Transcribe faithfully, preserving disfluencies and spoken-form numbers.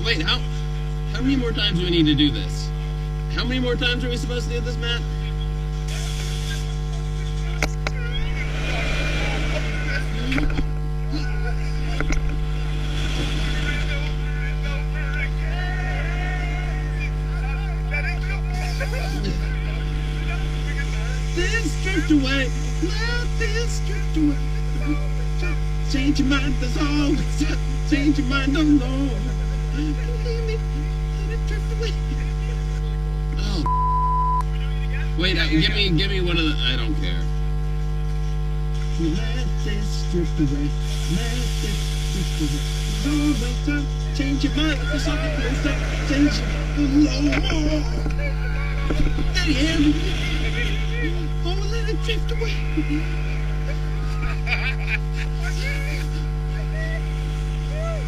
Wait, how how many more times do we need to do this? How many more times are we supposed to do this, Matt? This drift away, let this drift away. Change your mind, there's always time. Change your mind, don't know. Leave me, let it drift away. Oh. Wait, uh, give me, give me one of the. I don't care. Let this drift away. Let this drift away. There's always time. Change your mind, there's always time. Change your mind. Oh, let it drift away.